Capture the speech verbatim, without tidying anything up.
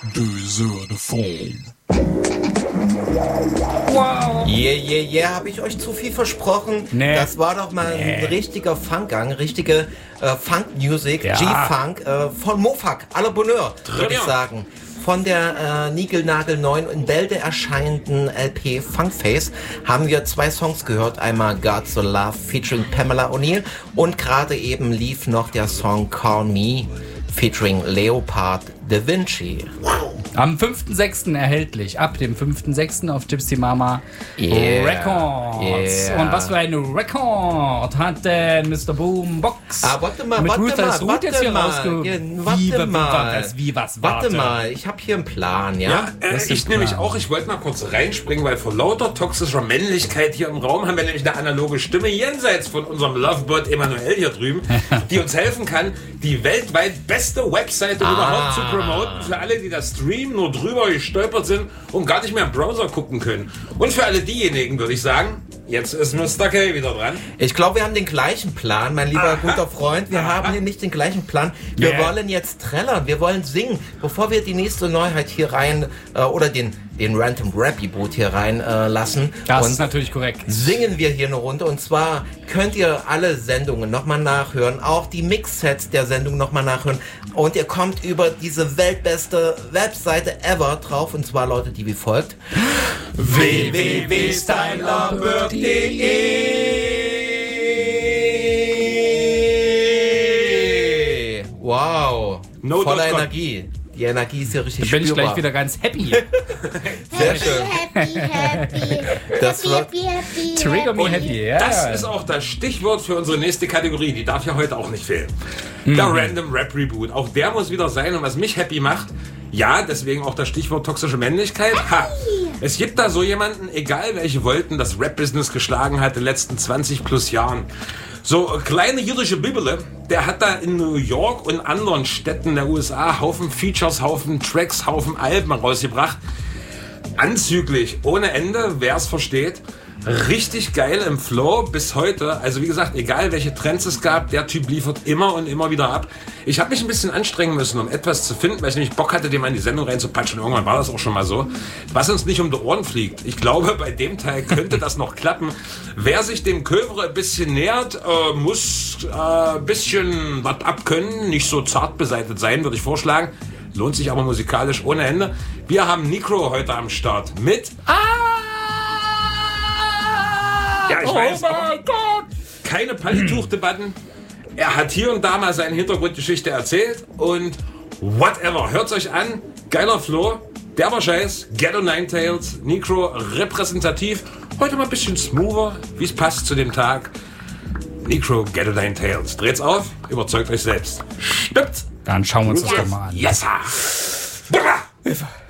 Deux de Fond. Wow. Yeah, yeah, yeah, habe ich euch zu viel versprochen? Nee. Das war doch mal Nee. ein richtiger Funkgang, richtige äh, Funk-Music, Ja. G-Funk äh, von Mofak, à la Bonheur, würde ich ja. sagen. Von der äh, Nigelnagel-neuen in Bälde erscheinenden L P Funkface haben wir zwei Songs gehört. Einmal God's So Love featuring Pamela O'Neill und gerade eben lief noch der Song Call Me featuring Leopard Da Vinci. Am fünften sechsten erhältlich, ab dem fünften sechsten auf Gypsy Mama Yeah. Records. Yeah. Und was für ein Record hat denn Mister Boombox Ah, warte mal, mit warte Ruthless mal, Root warte jetzt hier mal. rausge... Ja, wie, warte wie, mal. Was, wie, was, Warte warte. mal, ich habe hier einen Plan, ja? Ja, äh, Das ist ich nämlich klar. auch. Ich wollte mal kurz reinspringen, weil vor lauter toxischer Männlichkeit hier im Raum haben wir nämlich eine analoge Stimme jenseits von unserem Lovebird Emanuel hier drüben, die uns helfen kann, die weltweit beste Webseite Ah. überhaupt zu promoten. Für alle, die das Stream nur drüber gestolpert sind und gar nicht mehr im Browser gucken können. Und für alle diejenigen würde ich sagen, jetzt ist Mister K wieder dran. Ich glaube, wir haben den gleichen Plan, mein lieber guter Freund. Wir haben hier nicht den gleichen Plan. Wir Yeah. wollen jetzt trällern, wir wollen singen. Bevor wir die nächste Neuheit hier rein, äh, oder den, den Random Rap-Boot hier rein äh, lassen. Das und ist natürlich korrekt. singen wir hier eine Runde. Und zwar könnt ihr alle Sendungen nochmal nachhören, auch die Mix-Sets der Sendung nochmal nachhören. Und ihr kommt über diese weltbeste Webseite ever drauf. Und zwar lautet die wie folgt. w w w punkt stylerbird punkt de Wow, No voller dot com. Energie. Die Energie ist ja richtig Bin ich spürbar. gleich wieder ganz happy. Sehr schön. Happy, happy, Das happy, war- happy, happy. Trigger me Und happy, ja. das ist auch das Stichwort für unsere nächste Kategorie. Die darf ja heute auch nicht fehlen. Der Random Rap Reboot. Auch der muss wieder sein. Und was mich happy macht, ja, deswegen auch das Stichwort toxische Männlichkeit. Ha. Es gibt da so jemanden, egal welche Wolken das Rap-Business geschlagen hat in den letzten zwanzig plus Jahren. So kleine jüdische Bibele, der hat da in New York und anderen Städten der U S A Haufen Features, Haufen Tracks, Haufen Alben rausgebracht. Anzüglich, ohne Ende, wer es versteht. Richtig geil im Flow bis heute. Also wie gesagt, egal welche Trends es gab, der Typ liefert immer und immer wieder ab. Ich habe mich ein bisschen anstrengen müssen, um etwas zu finden, weil ich nämlich Bock hatte, dem mal in die Sendung reinzupatschen. Irgendwann war das auch schon mal so. Was uns nicht um die Ohren fliegt. Ich glaube, bei dem Teil könnte das noch klappen. Wer sich dem Kövre ein bisschen nähert, äh, muss ein äh, bisschen was abkönnen. Nicht so zart beseitigt sein, würde ich vorschlagen. Lohnt sich aber musikalisch ohne Ende. Wir haben Necro heute am Start mit... Ja, ich Oh weiß, mein aber Gott! keine Pallituchdebatten. Er hat hier und da mal seine Hintergrundgeschichte erzählt und whatever. Hört's euch an. Geiler Flow. Der war scheiß. Ghetto Ninetales. Necro repräsentativ. Heute mal ein bisschen smoother, wie es passt zu dem Tag. Necro Ghetto Ninetales. Dreht's auf. Überzeugt euch selbst. Stimmt's? Dann schauen wir uns das doch mal an. Yes, sir.